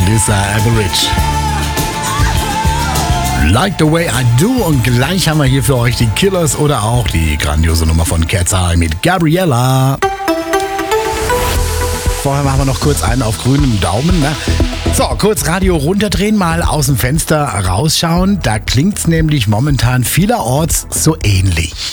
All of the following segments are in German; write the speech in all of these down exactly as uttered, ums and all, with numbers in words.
Melissa Etheridge. Like the way I do. Und gleich haben wir hier für euch die Killers oder auch die grandiose Nummer von Cat's Eye mit Gabriella. Vorher machen wir noch kurz einen auf grünen Daumen. Ne? So, kurz Radio runterdrehen, mal aus dem Fenster rausschauen. Da klingt's nämlich momentan vielerorts so ähnlich.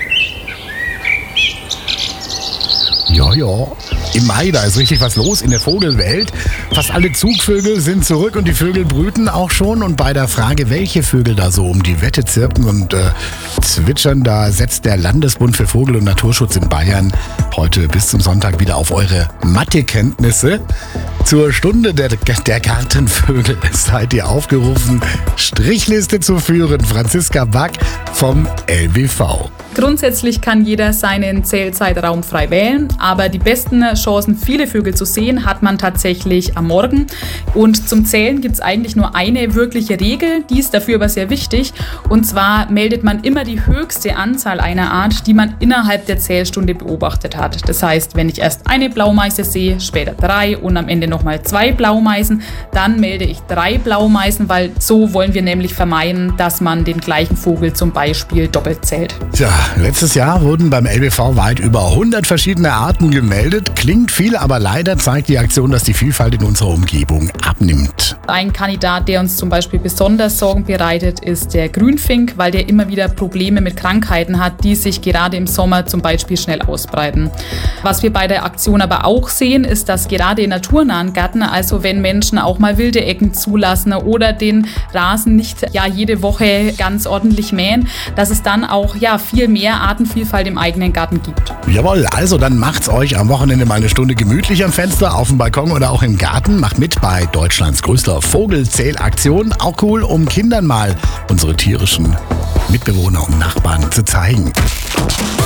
Ja, ja. Im Mai, da ist richtig was los in der Vogelwelt. Fast alle Zugvögel sind zurück und die Vögel brüten auch schon. Und bei der Frage, welche Vögel da so um die Wette zirpen und äh, zwitschern, da setzt der Landesbund für Vogel- und Naturschutz in Bayern heute bis zum Sonntag wieder auf eure Mathekenntnisse. Zur Stunde der, der Gartenvögel seid ihr aufgerufen, Strichliste zu führen. Franziska Back vom L B V. Grundsätzlich kann jeder seinen Zählzeitraum frei wählen, aber die besten Chancen, viele Vögel zu sehen, hat man tatsächlich am Morgen. Und zum Zählen gibt es eigentlich nur eine wirkliche Regel, die ist dafür aber sehr wichtig. Und zwar meldet man immer die höchste Anzahl einer Art, die man innerhalb der Zählstunde beobachtet hat. Das heißt, wenn ich erst eine Blaumeise sehe, später drei und am Ende nochmal zwei Blaumeisen, dann melde ich drei Blaumeisen, weil so wollen wir nämlich vermeiden, dass man den gleichen Vogel zum Beispiel doppelt zählt. Tja, letztes Jahr wurden beim L B V weit über hundert verschiedene Arten gemeldet. Klingt viel, aber leider zeigt die Aktion, dass die Vielfalt in unserer Umgebung abnimmt. Ein Kandidat, der uns zum Beispiel besonders Sorgen bereitet, ist der Grünfink, weil der immer wieder Probleme mit Krankheiten hat, die sich gerade im Sommer zum Beispiel schnell ausbreiten. Was wir bei der Aktion aber auch sehen, ist, dass gerade in naturnahen Gärten, also wenn Menschen auch mal wilde Ecken zulassen oder den Rasen nicht ja jede Woche ganz ordentlich mähen, dass es dann auch ja viel mehr Artenvielfalt im eigenen Garten gibt. Jawohl, also dann macht's euch am Wochenende mal eine Stunde gemütlich am Fenster, auf dem Balkon oder auch im Garten. Macht mit bei Deutschlands größter Vogelzählaktion. Auch cool, um Kindern mal unsere tierischen Mitbewohner und Nachbarn zu zeigen.